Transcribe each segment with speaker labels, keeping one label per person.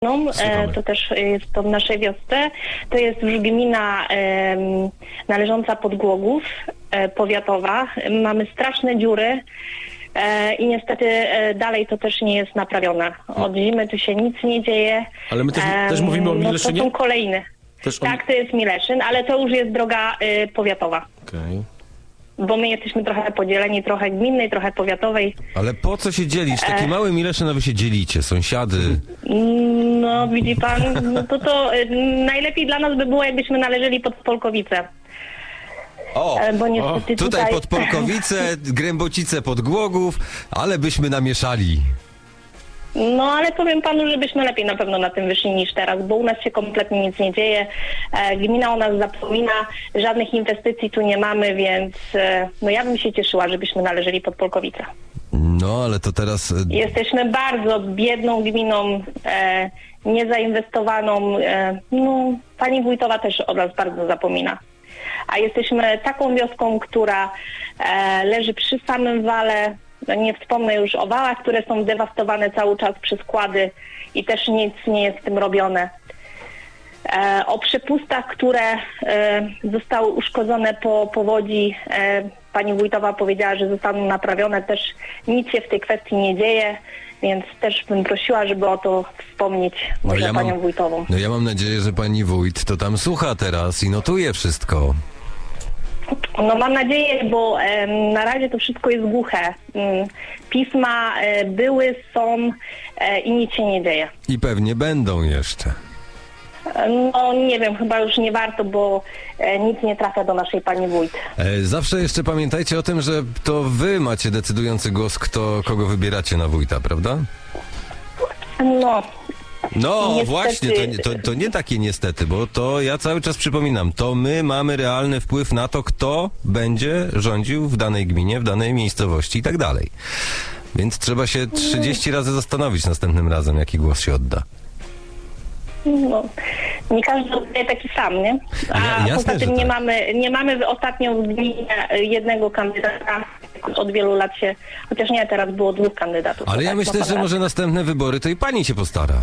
Speaker 1: To też jest to w naszej wiosce. To jest już gmina należąca pod Głogów, powiatowa. Mamy straszne dziury i niestety dalej to też nie jest naprawione. Od zimy tu się nic nie dzieje.
Speaker 2: Ale my też mówimy o Mileszynie?
Speaker 1: To są kolejne. Tak, to jest Mileszyn, ale to już jest droga powiatowa.
Speaker 2: Okej.
Speaker 1: Bo my jesteśmy trochę podzieleni, trochę gminnej, trochę powiatowej.
Speaker 3: Ale po co się dzielić? Taki mały Mileszyn, a wy się dzielicie, sąsiady.
Speaker 1: No, widzi pan, to najlepiej dla nas by było, jakbyśmy należeli pod Polkowice. Bo niestety
Speaker 3: tutaj pod Polkowice, Grębocice pod Głogów, ale byśmy namieszali.
Speaker 1: No, ale powiem panu, że byśmy lepiej na pewno na tym wyszli niż teraz, bo u nas się kompletnie nic nie dzieje. Gmina o nas zapomina, żadnych inwestycji tu nie mamy, więc ja bym się cieszyła, żebyśmy należeli pod Polkowice.
Speaker 3: No, ale to teraz...
Speaker 1: Jesteśmy bardzo biedną gminą, niezainwestowaną. Pani wójtowa też o nas bardzo zapomina. A jesteśmy taką wioską, która leży przy samym wale. Nie wspomnę już o wałach, które są dewastowane cały czas przez składy i też nic nie jest z tym robione. O przepustach, które zostały uszkodzone po powodzi, pani wójtowa powiedziała, że zostaną naprawione. Też nic się w tej kwestii nie dzieje, więc też bym prosiła, żeby o to wspomnieć panią wójtową.
Speaker 3: Ja mam nadzieję, że pani wójt to tam słucha teraz i notuje wszystko.
Speaker 1: No mam nadzieję, bo na razie to wszystko jest głuche. Pisma były, są i nic się nie dzieje.
Speaker 3: I pewnie będą jeszcze.
Speaker 1: No nie wiem, chyba już nie warto, bo nic nie trafia do naszej pani wójt.
Speaker 3: Zawsze jeszcze pamiętajcie o tym, że to wy macie decydujący głos, kogo wybieracie na wójta, prawda? No
Speaker 1: niestety...
Speaker 3: właśnie, to nie takie niestety, bo to ja cały czas przypominam, to my mamy realny wpływ na to, kto będzie rządził w danej gminie, w danej miejscowości i tak dalej. Więc trzeba się 30 razy zastanowić następnym razem, jaki głos się odda.
Speaker 1: No, nie każdy oddaje taki sam, nie? A
Speaker 3: jasne,
Speaker 1: poza tym
Speaker 3: tak.
Speaker 1: nie mamy ostatnio w gminie jednego kandydata, od wielu lat się, chociaż nie, teraz było 2 kandydatów.
Speaker 3: Ale ja myślę, że może następne wybory to i pani się postara.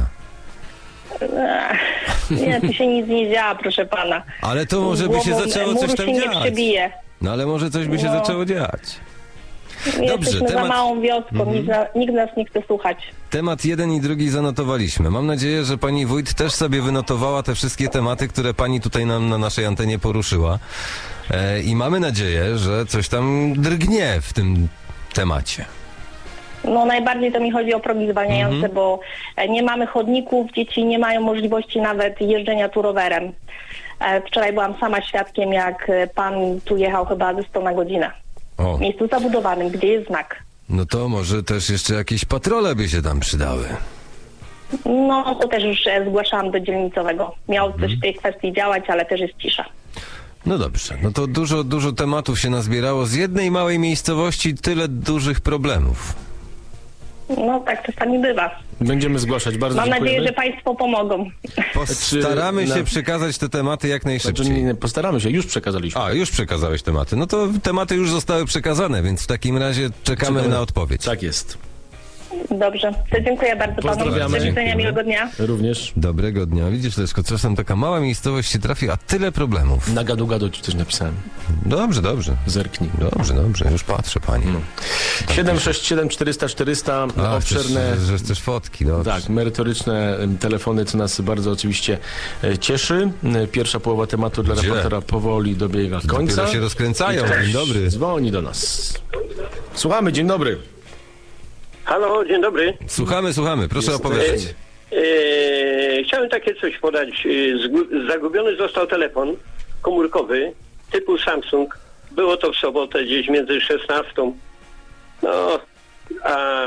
Speaker 1: Nie, tu się nic nie działa, proszę pana.
Speaker 3: Ale to może by się zaczęło coś tam
Speaker 1: nie
Speaker 3: dziać.
Speaker 1: przebije.
Speaker 3: No ale może coś by się zaczęło dziać.
Speaker 1: Jesteśmy za małą wioską, nikt nas nie chce słuchać.
Speaker 3: Temat 1 i 2 zanotowaliśmy. Mam nadzieję, że pani wójt też sobie wynotowała te wszystkie tematy, które pani tutaj nam na naszej antenie poruszyła. I mamy nadzieję, że coś tam drgnie w tym temacie.
Speaker 1: No najbardziej to mi chodzi o progi zwalniające, bo nie mamy chodników, dzieci nie mają możliwości nawet jeżdżenia tu rowerem. Wczoraj byłam sama świadkiem, jak pan tu jechał chyba ze 100 na godzinę. W miejscu zabudowanym, gdzie jest znak.
Speaker 3: No to może też jeszcze jakieś patrole by się tam przydały.
Speaker 1: No to też już zgłaszałam do dzielnicowego. Miał coś w tej kwestii działać, ale też jest cisza.
Speaker 3: No dobrze, no to dużo tematów się nazbierało. Z jednej małej miejscowości tyle dużych problemów.
Speaker 1: No tak czasami bywa.
Speaker 2: Będziemy zgłaszać, bardzo
Speaker 1: Mam
Speaker 2: dziękujemy.
Speaker 1: nadzieję, że państwo pomogą.
Speaker 3: Postaramy się przekazać te tematy jak najszybciej.
Speaker 2: Znaczy, postaramy się, już przekazaliśmy.
Speaker 3: Już przekazałeś tematy. No to tematy już zostały przekazane, więc w takim razie czekamy na odpowiedź.
Speaker 2: Tak jest.
Speaker 1: Dobrze, to dziękuję bardzo panu.
Speaker 2: Pozdrawiamy.
Speaker 1: Do widzenia, miłego dnia.
Speaker 2: Również.
Speaker 3: Dobrego dnia. Widzisz, Leszko, czasem taka mała miejscowość się trafi, a tyle problemów.
Speaker 2: Na gadu ci coś napisałem.
Speaker 3: Dobrze.
Speaker 2: Zerknij.
Speaker 3: Dobrze, już patrzę, pani.
Speaker 2: 767 400 400 obszerne...
Speaker 3: Chcesz fotki, dobrze.
Speaker 2: Tak, merytoryczne telefony, co nas bardzo oczywiście cieszy. Pierwsza połowa tematu dla reportera powoli dobiega końca.
Speaker 3: Dopiero się rozkręcają. Dzień dobry.
Speaker 2: Dzwoni do nas. Słuchamy, dzień dobry.
Speaker 4: Halo, dzień dobry.
Speaker 3: Słuchamy, proszę opowiadać.
Speaker 4: Chciałem takie coś podać. Zagubiony został telefon komórkowy typu Samsung. Było to w sobotę gdzieś między 16 a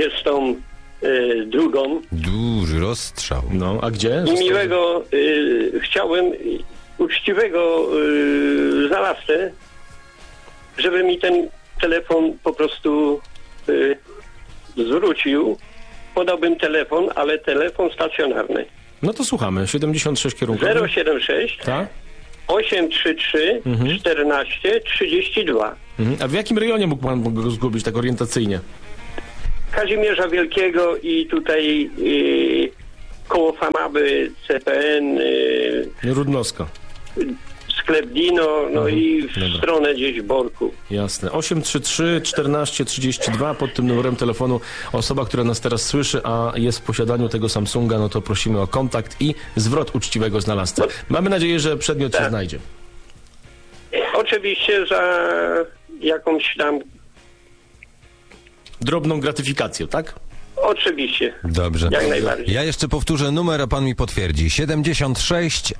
Speaker 4: 22.
Speaker 3: Duży rozstrzał.
Speaker 2: No, a gdzie?
Speaker 4: I miłego, chciałem uczciwego znalazcę, żeby mi ten telefon po prostu zwrócił. Podałbym telefon, ale telefon stacjonarny.
Speaker 2: No to słuchamy. 76 kierunków.
Speaker 4: 076
Speaker 2: Tak?
Speaker 4: 833 14 32.
Speaker 2: A w jakim rejonie mógł pan go zgubić tak orientacyjnie?
Speaker 4: Kazimierza Wielkiego i tutaj koło Famaby, CPN,
Speaker 2: Rudnowska.
Speaker 4: sklep Dino, no i w
Speaker 2: dobra.
Speaker 4: stronę gdzieś Borku.
Speaker 2: Jasne. 833 14 32 pod tym numerem telefonu. Osoba, która nas teraz słyszy, a jest w posiadaniu tego Samsunga, no to prosimy o kontakt i zwrot uczciwego znalazcy. Mamy nadzieję, że przedmiot się znajdzie.
Speaker 4: Oczywiście za jakąś tam...
Speaker 2: Drobną gratyfikację, tak?
Speaker 4: Oczywiście.
Speaker 3: Dobrze.
Speaker 4: Jak najbardziej.
Speaker 3: Ja jeszcze powtórzę numer, a pan mi potwierdzi. 76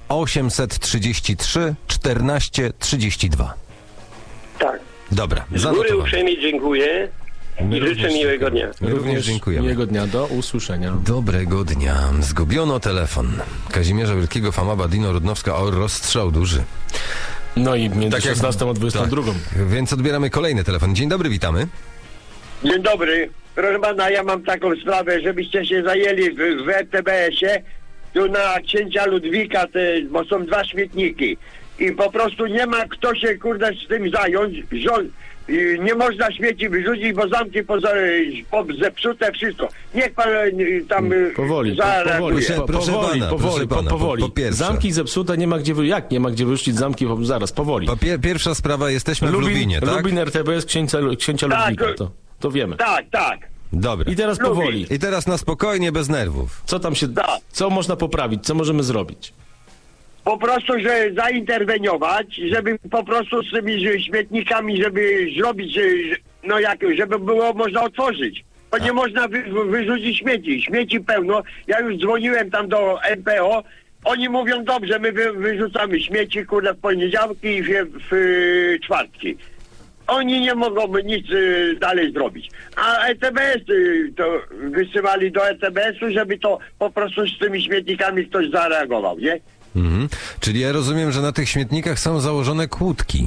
Speaker 3: 833 14 32.
Speaker 4: Tak.
Speaker 3: Dobra,
Speaker 4: Z góry
Speaker 3: zanotowałem.
Speaker 4: uprzejmie dziękuję i życzę miłego dnia.
Speaker 3: Również dziękujemy.
Speaker 2: Miłego dnia. Do usłyszenia.
Speaker 3: Dobrego dnia. Zgubiono telefon. Kazimierza Wielkiego, Famaba, Dino, Rudnowska, o rozstrzał duży.
Speaker 2: No i między
Speaker 3: Tak jak-
Speaker 2: 16 a 22.
Speaker 3: Tak. Więc odbieramy kolejny telefon. Dzień dobry, witamy.
Speaker 5: Dzień dobry. Proszę pana, ja mam taką sprawę, żebyście się zajęli w RTBS-ie, tu na księcia Ludwika, bo są 2 śmietniki. I po prostu nie ma kto się, kurde, z tym zająć. Nie można śmieci wyrzucić, bo zamki zepsute, wszystko. Niech pan tam
Speaker 2: Powoli,
Speaker 5: zareaguje.
Speaker 3: Proszę pana,
Speaker 2: powoli.
Speaker 3: po pierwsze.
Speaker 2: Zamki zepsute, nie ma gdzie wyrzucić zamki, zaraz, powoli.
Speaker 3: Pierwsza sprawa, jesteśmy w Lubinie, tak?
Speaker 2: Lubin, RTBS, księcia
Speaker 5: Tak.
Speaker 2: Ludwika, to wiemy.
Speaker 5: Tak.
Speaker 3: Dobra.
Speaker 2: I teraz
Speaker 5: Lubin.
Speaker 2: powoli.
Speaker 3: I teraz na spokojnie, bez nerwów.
Speaker 2: Co tam się,
Speaker 5: Tak.
Speaker 2: co można poprawić, co możemy zrobić?
Speaker 5: Po prostu, że zainterweniować, żeby po prostu z tymi śmietnikami, żeby zrobić, no jak, żeby było można otworzyć. Bo nie można wyrzucić śmieci. Śmieci pełno. Ja już dzwoniłem tam do MPO. Oni mówią, dobrze, my wyrzucamy śmieci, kurde, w poniedziałki i w czwartki. Oni nie mogą nic dalej zrobić. A ETBS to wysyłali do ETBS-u, żeby to po prostu z tymi śmietnikami ktoś zareagował, nie?
Speaker 3: Mhm. Czyli ja rozumiem, że na tych śmietnikach są założone kłódki.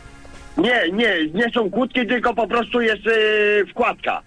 Speaker 5: Nie są kłódki, tylko po prostu jest wkładka.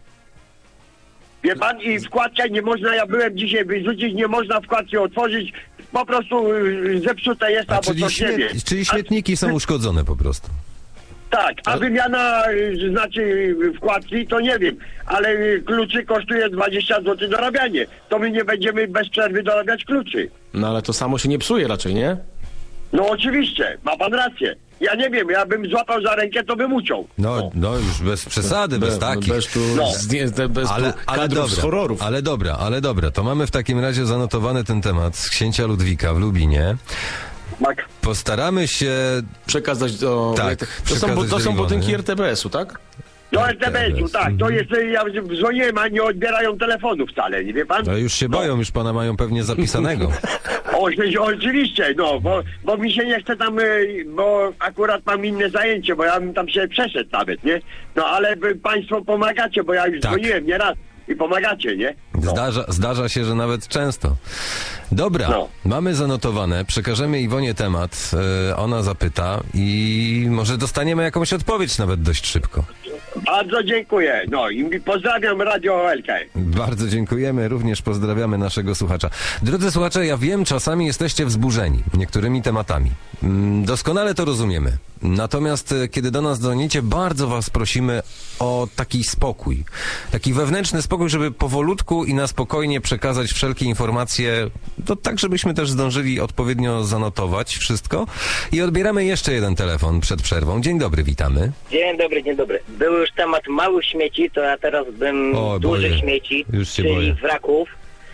Speaker 5: Wie pan, i wkładka nie można, ja byłem dzisiaj wyrzucić, nie można wkładki otworzyć, po prostu zepsute jest albo coś, nie wiem.
Speaker 3: Czyli śmietniki są uszkodzone po prostu.
Speaker 5: Tak, a wymiana, znaczy wkładki, to nie wiem, ale kluczy kosztuje 20 zł dorabianie. To my nie będziemy bez przerwy dorabiać kluczy.
Speaker 2: No ale to samo się nie psuje raczej, nie?
Speaker 5: No oczywiście, ma pan rację. Ja nie wiem, ja bym złapał za rękę, to bym uciął.
Speaker 3: No już bez przesady, bez takich.
Speaker 2: Bez tu,
Speaker 5: No.
Speaker 2: bez
Speaker 3: Ale
Speaker 2: kadrów z horrorów.
Speaker 3: Ale dobra, to mamy w takim razie zanotowany ten temat z księcia Ludwika w Lubinie.
Speaker 5: Tak.
Speaker 3: Postaramy się...
Speaker 2: Przekazać do...
Speaker 3: Tak,
Speaker 2: to
Speaker 3: przekazać
Speaker 2: są
Speaker 3: do
Speaker 2: budynki
Speaker 3: Iwony.
Speaker 2: RTBS-u, tak?
Speaker 5: Do RTBS-u, tak. To jest, ja dzwoniłem, a nie odbierają telefonu wcale, nie wie pan?
Speaker 3: No już się boją, już pana mają pewnie zapisanego.
Speaker 5: Oczywiście, no, bo mi się nie chce tam, bo akurat mam inne zajęcie, bo ja bym tam się przeszedł nawet, nie? No ale wy państwo pomagacie, bo ja już
Speaker 3: Tak.
Speaker 5: dzwoniłem nieraz i pomagacie, nie? No.
Speaker 3: Zdarza się, że nawet często. Dobra,
Speaker 5: No.
Speaker 3: mamy zanotowane, przekażemy Iwonie temat, ona zapyta i może dostaniemy jakąś odpowiedź nawet dość szybko.
Speaker 5: Bardzo dziękuję, no i pozdrawiam Radio OLK.
Speaker 3: Bardzo dziękujemy, również pozdrawiamy naszego słuchacza. Drodzy słuchacze, ja wiem, czasami jesteście wzburzeni niektórymi tematami. Doskonale to rozumiemy. Natomiast kiedy do nas dzwonicie, bardzo was prosimy o taki spokój. Taki wewnętrzny spokój, żeby powolutku i na spokojnie przekazać wszelkie informacje, to tak, żebyśmy też zdążyli odpowiednio zanotować wszystko. I odbieramy jeszcze jeden telefon przed przerwą. Dzień dobry, witamy.
Speaker 6: Dzień dobry. Był już temat małych śmieci, to ja teraz bym
Speaker 3: O,
Speaker 6: dużych
Speaker 3: boję.
Speaker 6: śmieci,
Speaker 3: Już się
Speaker 6: czyli
Speaker 3: boję.
Speaker 6: wraków.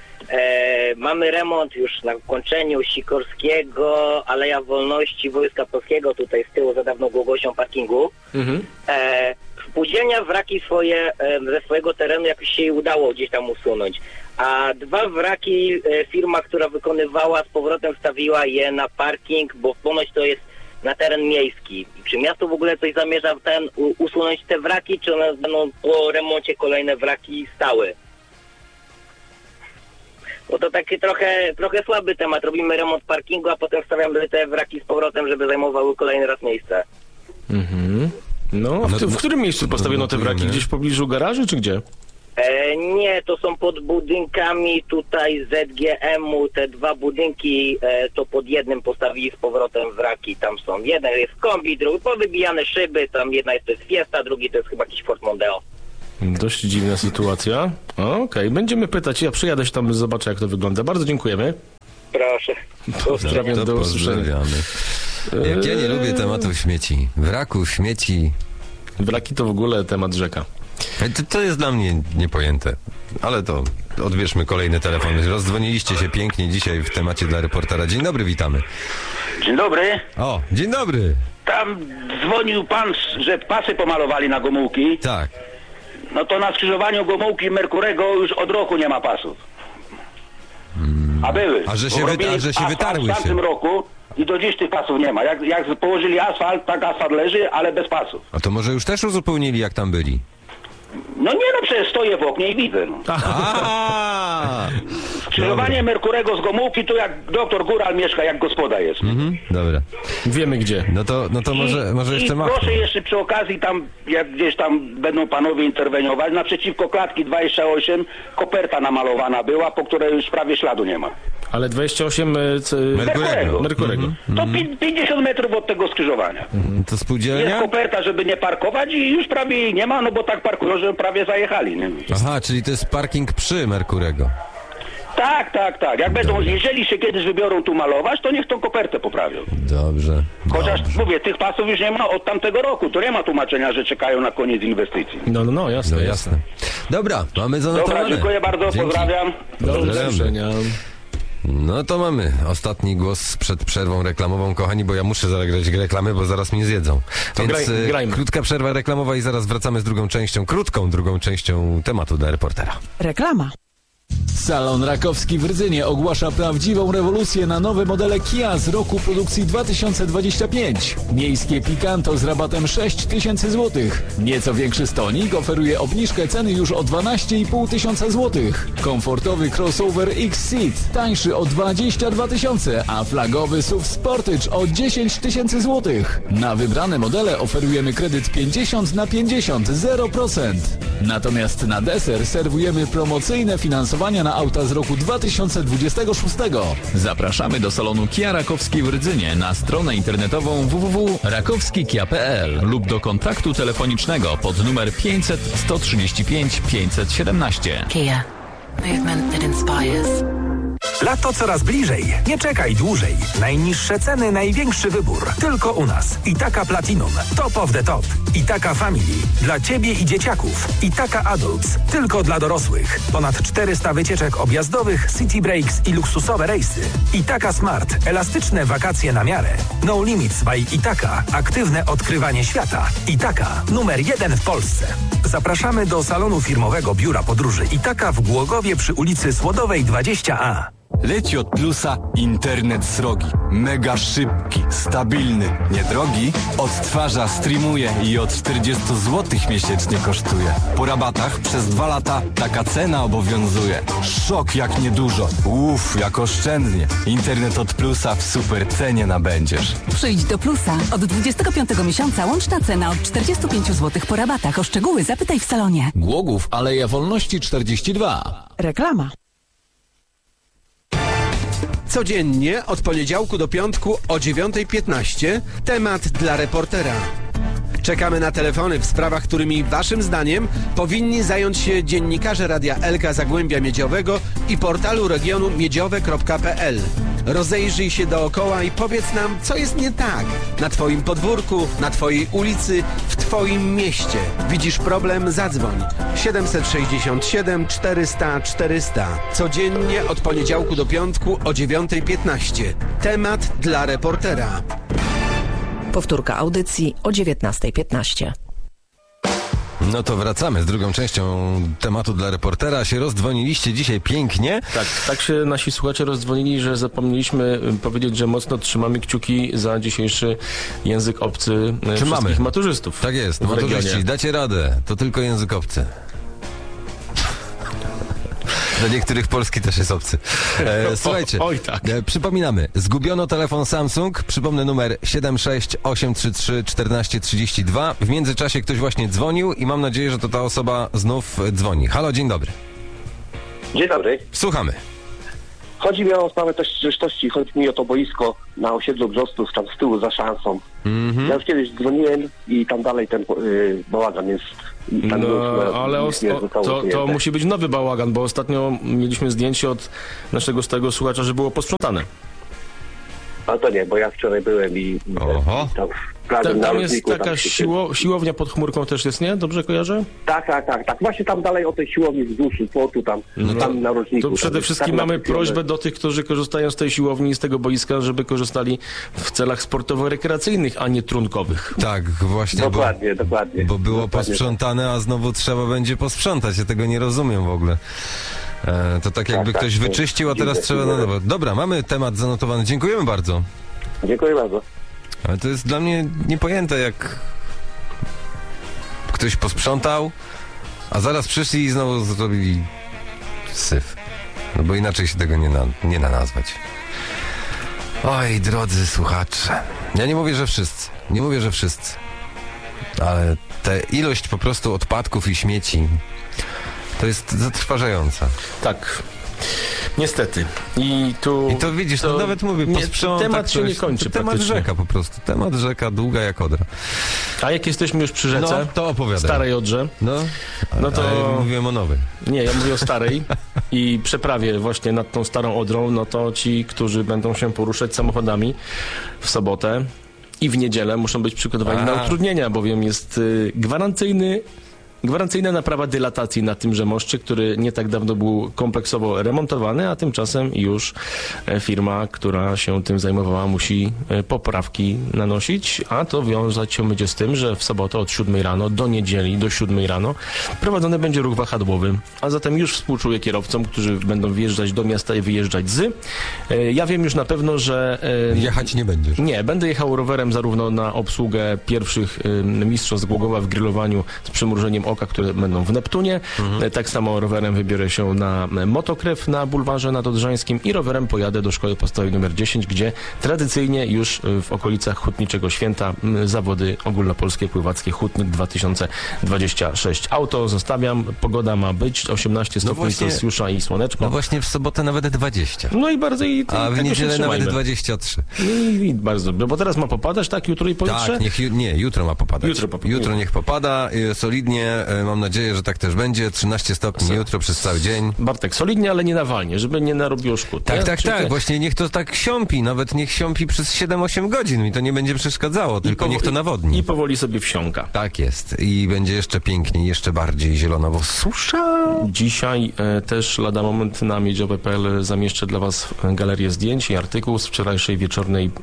Speaker 6: Mamy remont już na ukończeniu Sikorskiego, Aleja Wolności, Wojska Polskiego, tutaj z tyłu za dawną Głogosią parkingu.
Speaker 2: Mhm.
Speaker 6: Spółdzielnia wraki swoje ze swojego terenu jakoś się jej udało gdzieś tam usunąć. A 2 wraki firma, która wykonywała, z powrotem wstawiła je na parking, bo ponoć to jest na teren miejski. I czy miasto w ogóle coś zamierza usunąć te wraki, czy one będą po remoncie kolejne wraki stałe? Bo to taki trochę słaby temat. Robimy remont parkingu, a potem stawiamy te wraki z powrotem, żeby zajmowały kolejny raz miejsce.
Speaker 2: Mhm. No, w którym miejscu postawiono te wraki? Gdzieś w pobliżu garażu, czy gdzie?
Speaker 6: Nie, to są pod budynkami tutaj ZGM-u, te 2 budynki, to pod jednym postawili z powrotem wraki, tam są, jeden jest kombi, drugi powybijane szyby, tam jedna jest to jest Fiesta, drugi to jest chyba jakiś Ford Mondeo.
Speaker 2: Dość dziwna sytuacja. Okej, będziemy pytać. Ja przyjadę się tam, zobaczę jak to wygląda. Bardzo dziękujemy.
Speaker 6: Proszę.
Speaker 2: Pozdrawiam,
Speaker 3: To
Speaker 2: do usłyszenia.
Speaker 3: pozdrawiamy. Jak ja nie lubię tematów śmieci. Wraku, śmieci.
Speaker 2: Wraki to w ogóle temat rzeka.
Speaker 3: To jest dla mnie niepojęte. Ale to odbierzmy kolejny telefon. Rozdzwoniliście się pięknie dzisiaj w temacie dla reportera. Dzień dobry, witamy.
Speaker 7: Dzień dobry.
Speaker 3: O, dzień dobry.
Speaker 7: Tam dzwonił pan, że pasy pomalowali na Gomułki.
Speaker 3: Tak.
Speaker 7: No to na skrzyżowaniu Gomułki i Merkurego już od roku nie ma pasów. A były.
Speaker 3: A że się
Speaker 7: Bo robili asfalt
Speaker 3: wytarły
Speaker 7: w tamtym
Speaker 3: się.
Speaker 7: roku i do dziś tych pasów nie ma. Jak położyli asfalt, tak asfalt leży, ale bez pasów.
Speaker 3: A to może już też uzupełnili, jak tam byli?
Speaker 7: No nie no, przecież stoję w oknie i widzę. No.
Speaker 3: A,
Speaker 7: Skrzyżowanie Merkurego z Gomułki to jak doktor Góral mieszka, jak gospoda jest.
Speaker 3: dobra.
Speaker 2: Wiemy gdzie.
Speaker 3: No to może jeszcze machną.
Speaker 7: Proszę jeszcze przy okazji tam, jak gdzieś tam będą panowie interweniować, naprzeciwko klatki 28 koperta namalowana była, po której już prawie śladu nie ma.
Speaker 2: Ale 28 Merkurego.
Speaker 7: To 50 metrów od tego skrzyżowania.
Speaker 3: To
Speaker 7: Jest
Speaker 3: spółdzielnia?
Speaker 7: koperta, żeby nie parkować i już prawie jej nie ma, no bo tak parkują, że prawie zajechali. Nie?
Speaker 3: Aha, czyli to jest parking przy Merkurego.
Speaker 7: Tak. Jak będą, jeżeli się kiedyś wybiorą tu malować, to niech tą kopertę poprawią.
Speaker 3: Dobrze.
Speaker 7: Chociaż mówię, tych pasów już nie ma od tamtego roku. To nie ma tłumaczenia, że czekają na koniec inwestycji.
Speaker 2: No, jasne.
Speaker 3: No jasne. Dobra, mamy zanotowane.
Speaker 7: Dobra, dziękuję bardzo,
Speaker 3: Dzięki.
Speaker 7: pozdrawiam.
Speaker 2: Do
Speaker 3: Pozdrawiamy.
Speaker 2: usłyszenia.
Speaker 3: No to mamy ostatni głos przed przerwą reklamową, kochani, bo ja muszę zagrać reklamy, bo zaraz mnie zjedzą.
Speaker 2: To
Speaker 3: Więc
Speaker 2: grajmy.
Speaker 3: krótka przerwa reklamowa i zaraz wracamy z drugą częścią, krótką drugą częścią tematu dla reportera.
Speaker 8: Reklama.
Speaker 9: Salon Rakowski w Rydzynie ogłasza prawdziwą rewolucję na nowe modele Kia z roku produkcji 2025. Miejskie Picanto z rabatem 6000 zł. Nieco większy stonik oferuje obniżkę ceny już o 12 500 zł. Komfortowy crossover X-Seat tańszy o 22 000, a flagowy SUV Sportage o 10 000 zł. Na wybrane modele oferujemy kredyt 50/50, 0%. Natomiast na deser serwujemy promocyjne finansowanie na auta z roku 2026. Zapraszamy do salonu Kia Rakowski w Rydzynie na stronę internetową www.rakowskikia.pl lub do kontaktu telefonicznego pod numer 500 135 517.
Speaker 10: Kia. Movement that inspires.
Speaker 11: Lato coraz bliżej. Nie czekaj dłużej. Najniższe ceny, największy wybór. Tylko u nas. Itaka Platinum. Top of the top. Itaka Family. Dla Ciebie i dzieciaków. Itaka Adults. Tylko dla dorosłych. Ponad 400 wycieczek objazdowych, city breaks i luksusowe rejsy. Itaka Smart. Elastyczne wakacje na miarę. No Limits by Itaka. Aktywne odkrywanie świata. Itaka. Numer 1 w Polsce. Zapraszamy do salonu firmowego Biura Podróży Itaka w Głogowie przy ulicy Słodowej 20A.
Speaker 12: Leci od Plusa internet srogi. Mega szybki, stabilny, niedrogi. Odtwarza, streamuje i od 40 zł miesięcznie kosztuje. Po rabatach przez 2 lata taka cena obowiązuje. Szok jak niedużo. Jak oszczędnie. Internet od Plusa w super cenie nabędziesz.
Speaker 10: Przyjdź do Plusa. Od 25 miesiąca łączna cena od 45 zł po rabatach. O szczegóły zapytaj w salonie.
Speaker 9: Głogów, Aleja Wolności 42.
Speaker 8: Reklama.
Speaker 13: Codziennie od poniedziałku do piątku o 9:15 temat dla reportera. Czekamy na telefony w sprawach, którymi waszym zdaniem powinni zająć się dziennikarze Radia Elka Zagłębia Miedziowego i portalu regionu miedziowe.pl. Rozejrzyj się dookoła i powiedz nam, co jest nie tak na twoim podwórku, na twojej ulicy, w twoim mieście. Widzisz problem? Zadzwoń. 767 400 400. Codziennie od poniedziałku do piątku o 9:15. Temat dla reportera.
Speaker 8: Powtórka audycji o 19:15.
Speaker 3: No to wracamy z drugą częścią tematu dla reportera. Się rozdzwoniliście dzisiaj pięknie.
Speaker 2: Tak się nasi słuchacze rozdzwonili, że zapomnieliśmy powiedzieć, że mocno trzymamy kciuki za dzisiejszy język obcy wszystkich maturzystów.
Speaker 3: Tak jest, maturzyści, dacie radę. To tylko język obcy. Dla niektórych polski też jest obcy. Słuchajcie, przypominamy, zgubiono telefon Samsung, przypomnę numer 76833 1432. W międzyczasie ktoś właśnie dzwonił i mam nadzieję, że to ta osoba znów dzwoni. Halo, dzień dobry.
Speaker 4: Dzień dobry.
Speaker 3: Słuchamy.
Speaker 14: Chodzi mi o sprawę też rzeczywistości, chodzi mi o to boisko na osiedlu Brzostów, tam z tyłu za szansą. Ja już kiedyś dzwoniłem i tam dalej ten bałagan jest. Tam
Speaker 2: to musi być nowy bałagan, bo ostatnio mieliśmy zdjęcie od naszego stałego słuchacza, że było posprzątane.
Speaker 14: Ale to nie, bo ja wczoraj byłem i
Speaker 2: tam jest taka siłownia pod chmurką też jest, nie? Dobrze kojarzę?
Speaker 14: Tak. Właśnie tam dalej o tej siłowni wzdłuż płotu tam na roczniku.
Speaker 2: To przede wszystkim mamy prośbę do tych, którzy korzystają z tej siłowni i z tego boiska, żeby korzystali w celach sportowo-rekreacyjnych, a nie trunkowych.
Speaker 3: Tak, właśnie.
Speaker 14: Dokładnie.
Speaker 3: Bo było posprzątane, a znowu trzeba będzie posprzątać. Ja tego nie rozumiem w ogóle. To tak jakby ktoś wyczyścił, a teraz trzeba na nowo. Dobra, mamy temat zanotowany. Dziękujemy bardzo.
Speaker 14: Dziękuję bardzo.
Speaker 3: Ale to jest dla mnie niepojęte, jak ktoś posprzątał, a zaraz przyszli i znowu zrobili syf. No bo inaczej się tego nie da nazwać. Oj, drodzy słuchacze. Ja nie mówię, że wszyscy. Ale ta ilość po prostu odpadków i śmieci to jest zatrważająca.
Speaker 2: Tak. Niestety. I
Speaker 3: to widzisz, to nawet mówię,
Speaker 2: temat się nie kończy.
Speaker 3: Temat rzeka po prostu. Temat rzeka długa jak Odra.
Speaker 2: A jak jesteśmy już przy rzece,
Speaker 3: to opowiadaj.
Speaker 2: Starej Odrze,
Speaker 3: no to ja mówiłem o nowej.
Speaker 2: Nie, ja mówię o starej i przeprawie właśnie nad tą Starą Odrą, no to ci, którzy będą się poruszać samochodami w sobotę i w niedzielę, muszą być przygotowani na utrudnienia, bowiem jest gwarancyjna naprawa dylatacji na tymże moście, który nie tak dawno był kompleksowo remontowany, a tymczasem już firma, która się tym zajmowała, musi poprawki nanosić, a to wiązać się będzie z tym, że w sobotę od 7 rano do niedzieli do 7 rano prowadzony będzie ruch wahadłowy, a zatem już współczuję kierowcom, którzy będą wjeżdżać do miasta i wyjeżdżać z. Ja wiem już na pewno, że...
Speaker 3: Jechać nie będziesz.
Speaker 2: Nie, będę jechał rowerem zarówno na obsługę pierwszych mistrzostw Głogowa w grillowaniu z przymrużeniem oka, które będą w Neptunie. Tak samo rowerem wybiorę się na motokrew na bulwarze nadodrzańskim i rowerem pojadę do szkoły podstawowej nr 10, gdzie tradycyjnie już w okolicach Hutniczego Święta zawody ogólnopolskie pływackie Hutnik 2026. Auto zostawiam, pogoda ma być 18 stopni Celsjusza i słoneczko.
Speaker 3: No właśnie w sobotę nawet 20.
Speaker 2: No i bardzo
Speaker 3: a w niedzielę nawet 23.
Speaker 2: I bardzo dobrze, bo teraz ma popadać, tak? Jutro i pojutrze?
Speaker 3: Tak, jutro ma popadać. Jutro niech popada, solidnie, mam nadzieję, że tak też będzie. 13 stopni jutro przez cały dzień.
Speaker 2: Bartek, solidnie, ale nie nawalnie, żeby nie narobiło szkód.
Speaker 3: Tak, właśnie niech to tak siąpi, nawet niech siąpi przez 7-8 godzin i to nie będzie przeszkadzało, tylko niech to nawodni.
Speaker 2: I powoli sobie wsiąka.
Speaker 3: Tak jest. I będzie jeszcze piękniej, jeszcze bardziej zielono, bo susza.
Speaker 2: Dzisiaj też lada moment na miedziowe.pl zamieszczę dla Was galerię zdjęć i artykuł z wczorajszej wieczornej,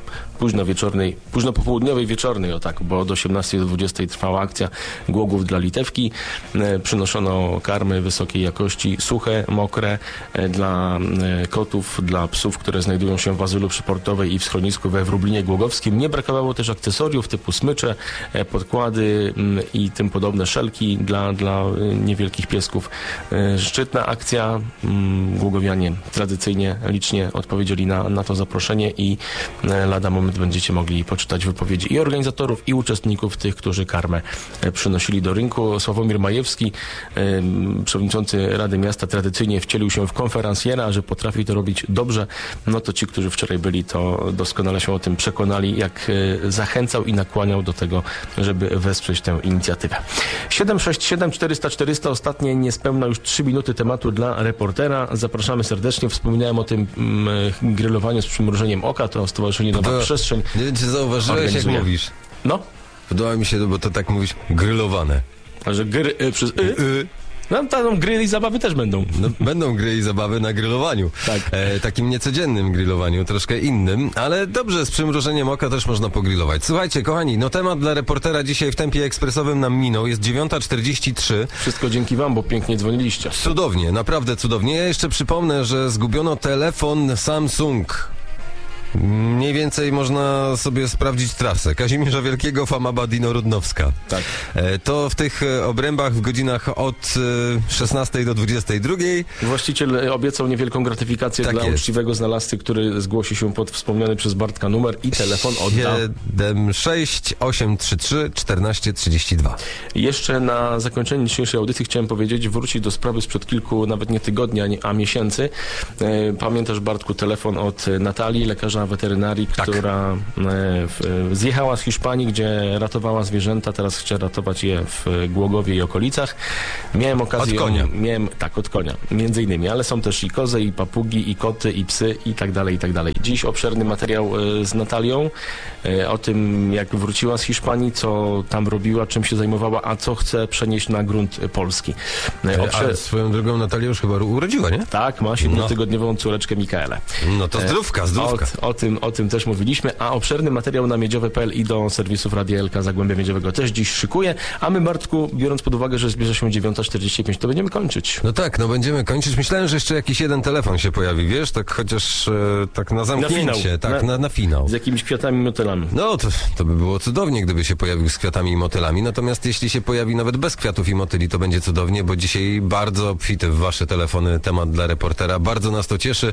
Speaker 2: późno popołudniowej wieczornej, bo od 18 do 20 trwała akcja Głogów dla Litewki. Przynoszono karmy wysokiej jakości, suche, mokre, dla kotów, dla psów, które znajdują się w azylu przyportowej i w schronisku we Wróblinie Głogowskim. Nie brakowało też akcesoriów typu smycze, podkłady i tym podobne, szelki dla niewielkich piesków. Szczytna akcja. Głogowianie tradycyjnie licznie odpowiedzieli na to zaproszenie i lada moment będziecie mogli poczytać wypowiedzi i organizatorów, i uczestników, tych, którzy karmę przynosili do rynku. Sławomir Majewski, przewodniczący Rady Miasta, tradycyjnie wcielił się w konferencjera, że potrafi to robić dobrze. No to ci, którzy wczoraj byli, to doskonale się o tym przekonali, jak zachęcał i nakłaniał do tego, żeby wesprzeć tę inicjatywę. 767 400 400, ostatnie niespełna już 3 minuty tematu dla reportera. Zapraszamy serdecznie. Wspominałem o tym grillowaniu z przymrużeniem oka, to Stowarzyszenie Nowa Przestrzeń.
Speaker 3: Nie wiem, czy zauważyłeś, jak mówisz.
Speaker 2: No?
Speaker 3: Podoba mi się, bo to tak mówisz, grillowane.
Speaker 2: A że przez No tam gry i zabawy też będą.
Speaker 3: No, będą gry i zabawy na grillowaniu. Tak. Takim niecodziennym grillowaniu, troszkę innym, ale dobrze, z przymrużeniem oka też można pogrillować. Słuchajcie, kochani, no temat dla reportera dzisiaj w tempie ekspresowym nam minął. Jest 9:43.
Speaker 2: Wszystko dzięki wam, bo pięknie dzwoniliście.
Speaker 3: Cudownie, naprawdę cudownie. Ja jeszcze przypomnę, że zgubiono telefon Samsung. Mniej więcej można sobie sprawdzić trasę. Kazimierza Wielkiego, Famaba, Dino Rudnowska.
Speaker 2: Tak.
Speaker 3: To w tych obrębach w godzinach od 16 do 22.
Speaker 2: Właściciel obiecał niewielką gratyfikację
Speaker 3: Tak
Speaker 2: dla
Speaker 3: jest.
Speaker 2: uczciwego znalazcy, który zgłosi się pod wspomniany przez Bartka numer i telefon odda.
Speaker 3: 76833 1432.
Speaker 2: Jeszcze na zakończenie dzisiejszej audycji chciałem powiedzieć, wrócić do sprawy sprzed kilku, nawet nie tygodni, a miesięcy. Pamiętasz, Bartku, telefon od Natalii, lekarza weterynarii, która zjechała z Hiszpanii, gdzie ratowała zwierzęta, teraz chce ratować je w Głogowie i okolicach. Miałem okazję...
Speaker 3: Od konia.
Speaker 2: Od konia, między innymi, ale są też i kozy, i papugi, i koty, i psy, i tak dalej, i tak dalej. Dziś obszerny materiał z Natalią o tym, jak wróciła z Hiszpanii, co tam robiła, czym się zajmowała, a co chce przenieść na grunt polski.
Speaker 3: A swoją drogą Natalia już chyba urodziła, nie?
Speaker 2: Tak, ma 7-tygodniową córeczkę Mikaelę.
Speaker 3: No to zdrówka.
Speaker 2: O tym też mówiliśmy, a obszerny materiał na miedziowe.pl i do serwisów Radia Elka Zagłębia Miedziowego też dziś szykuje, a my, Bartku, biorąc pod uwagę, że zbliża się 9:45, to będziemy kończyć.
Speaker 3: No tak, będziemy kończyć. Myślałem, że jeszcze jakiś jeden telefon się pojawi, wiesz, tak chociaż tak na zamknięcie, na finał.
Speaker 2: Z jakimiś kwiatami i motylami.
Speaker 3: No, to by było cudownie, gdyby się pojawił z kwiatami i motylami, natomiast jeśli się pojawi nawet bez kwiatów i motyli, to będzie cudownie, bo dzisiaj bardzo obfity w wasze telefony temat dla reportera. Bardzo nas to cieszy.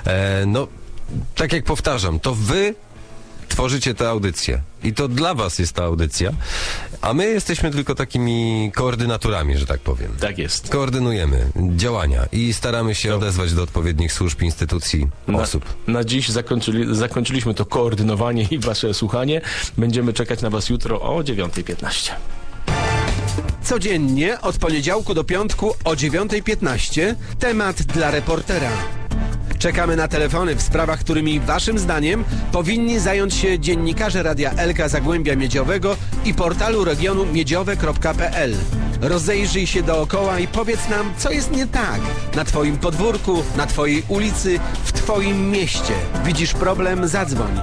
Speaker 3: Tak jak powtarzam, to wy tworzycie tę audycję i to dla was jest ta audycja, a my jesteśmy tylko takimi koordynatorami, że tak powiem.
Speaker 2: Tak jest.
Speaker 3: Koordynujemy działania i staramy się odezwać do odpowiednich służb, instytucji, osób.
Speaker 2: Na dziś zakończyliśmy to koordynowanie i wasze słuchanie. Będziemy czekać na was jutro o 9:15.
Speaker 13: Codziennie od poniedziałku do piątku o 9:15 temat dla reportera. Czekamy na telefony w sprawach, którymi waszym zdaniem powinni zająć się dziennikarze Radia Elka Zagłębia Miedziowego i portalu regionu miedziowe.pl. Rozejrzyj się dookoła i powiedz nam, co jest nie tak na twoim podwórku, na twojej ulicy, w twoim mieście. Widzisz problem? Zadzwoń.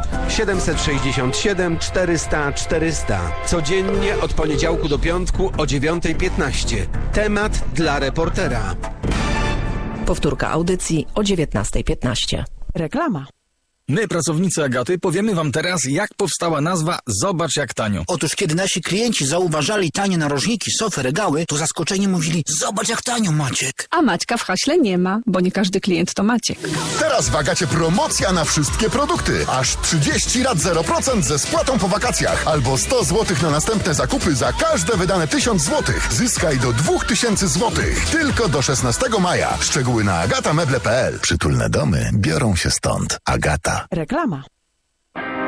Speaker 13: 767 400 400. Codziennie od poniedziałku do piątku o 9:15. Temat dla reportera.
Speaker 8: Powtórka audycji o 19:15.
Speaker 15: Reklama. My, pracownicy Agaty, powiemy wam teraz, jak powstała nazwa Zobacz jak tanio.
Speaker 16: Otóż kiedy nasi klienci zauważali tanie narożniki, sofy, regały, to zaskoczeni mówili: zobacz jak tanio, Maciek.
Speaker 17: A Maćka w haśle nie ma, bo nie każdy klient to Maciek.
Speaker 18: Teraz w Agacie promocja na wszystkie produkty. Aż 30 lat 0% ze spłatą po wakacjach. Albo 100 zł na następne zakupy za każde wydane 1000 zł. Zyskaj do 2000 zł. Tylko do 16 maja. Szczegóły na agatameble.pl. Przytulne domy biorą się stąd. Agata.
Speaker 15: Reklama.